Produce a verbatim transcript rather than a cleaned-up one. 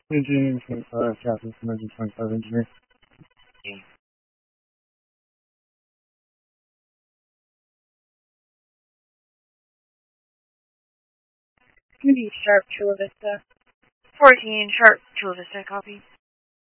Engineering twenty-five, Captain Emergency twenty-five Engineer. Maybe Sharp Chula Vista. fourteen, Sharp Chula Vista, copy.